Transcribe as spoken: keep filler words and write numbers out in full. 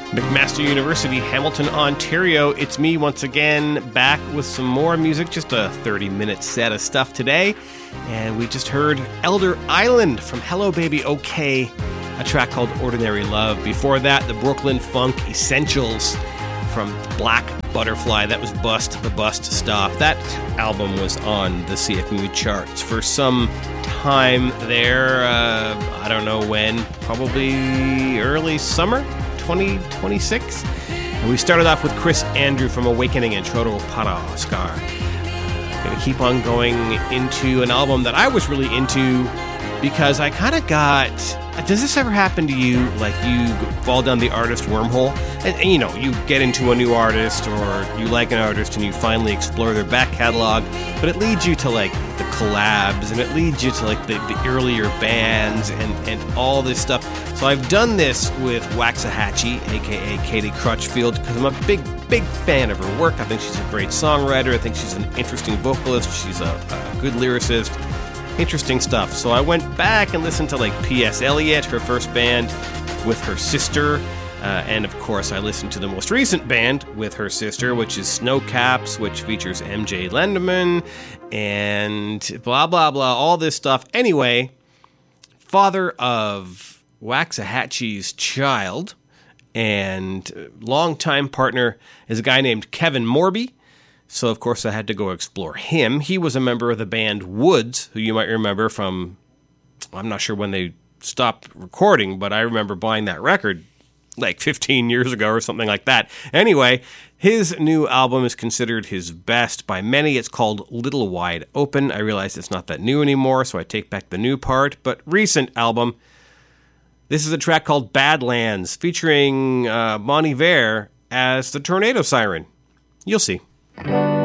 McMaster University, Hamilton, Ontario. It's me once again, back with some more music, just a thirty-minute set of stuff today. And we just heard Elder Island from Hello Baby OK, a track called Ordinary Love. Before that, the Brooklyn Funk Essentials from Black Butterfly. That was Bust the Bust Stop. That album was on the C F M U charts for some time there. Uh, I don't know when, probably early summer twenty twenty-six. And we started off with Chris Andrew from Awakening and Trodo Paraskar. Going to keep on going into an album that I was really into because I kind of got... Does this ever happen to you? Like you fall down the artist wormhole and, and you know, you get into a new artist or you like an artist and you finally explore their back catalog, but it leads you to like the collabs and it leads you to like the, the earlier bands and, and all this stuff. So I've done this with Waxahachie, aka Katie Crutchfield, because I'm a big, big fan of her work. I think she's a great songwriter. I think she's an interesting vocalist. She's a, a good lyricist. Interesting stuff. So I went back and listened to like P S Eliot, her first band with her sister, uh, and of course I listened to the most recent band with her sister, which is Snowcaps, which features M J Lendeman and blah blah blah, all this stuff. Anyway, father of Waxahachie's child and longtime partner is a guy named Kevin Morby. So, of course, I had to go explore him. He was a member of the band Woods, who you might remember from, I'm not sure when they stopped recording, but I remember buying that record like fifteen years ago or something like that. Anyway, his new album is considered his best by many. It's called Little Wide Open. I realize it's not that new anymore, so I take back the new part. But recent album, this is a track called Badlands, featuring uh, Bon Iver as the tornado siren. You'll see.